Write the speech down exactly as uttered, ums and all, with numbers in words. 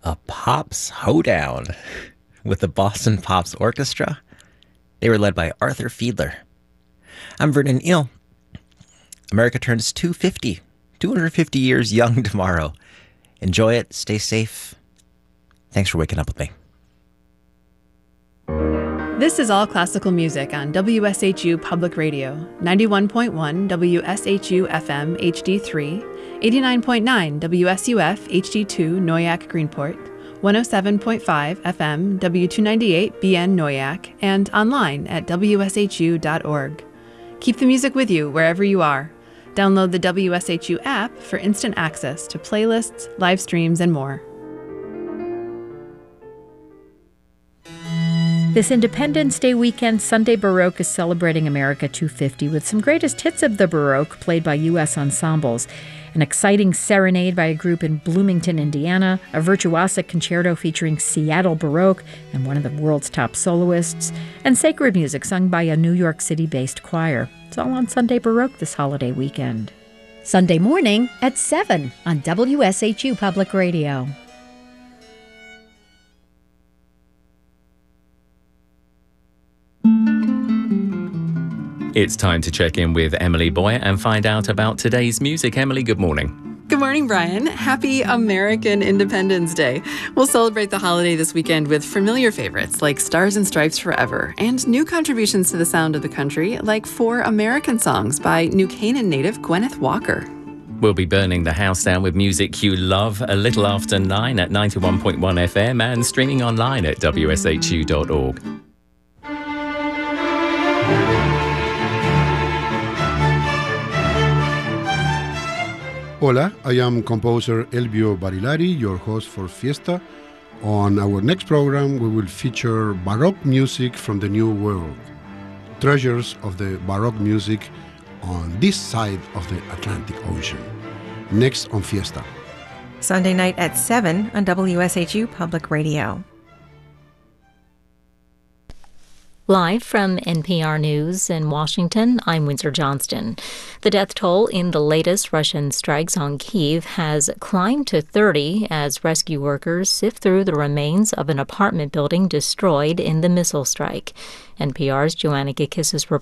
a Pops Hoedown with the Boston Pops Orchestra. They were led by Arthur Fiedler. I'm Vernon Eel. America turns two hundred fifty, two hundred fifty years young tomorrow. Enjoy it. Stay safe. Thanks for waking up with me. This is All Classical Music on W S H U Public Radio, ninety-one point one W S H U F M H D three, eighty-nine point nine W S U F H D two Noyak Greenport, one oh seven point five F M W two ninety-eight B N Noyak, and online at W S H U dot org. Keep the music with you wherever you are. Download the W S H U app for instant access to playlists, live streams, and more. This Independence Day weekend, Sunday Baroque is celebrating America two fifty with some greatest hits of the Baroque played by U S ensembles. An exciting serenade by a group in Bloomington, Indiana, a virtuosic concerto featuring Seattle Baroque and one of the world's top soloists, and sacred music sung by a New York City-based choir. It's all on Sunday Baroque this holiday weekend. Sunday morning at seven on W S H U Public Radio. It's time to check in with Emily Boyer and find out about today's music. Emily, good morning. Good morning, Brian. Happy American Independence Day. We'll celebrate the holiday this weekend with familiar favorites like Stars and Stripes Forever and new contributions to the sound of the country like four American songs by New Canaan native Gwyneth Walker. We'll be burning the house down with music you love a little after nine at ninety-one point one F M and streaming online at W S H U dot org. Hola, I am composer Elvio Barilari, your host for Fiesta. On our next program, we will feature Baroque music from the New World, treasures of the Baroque music on this side of the Atlantic Ocean. Next on Fiesta. Sunday night at seven on W S H U Public Radio. Live from N P R News in Washington, I'm Windsor Johnston. The death toll in the latest Russian strikes on Kyiv has climbed to thirty as rescue workers sift through the remains of an apartment building destroyed in the missile strike. N P R's Joanna Gakissis reports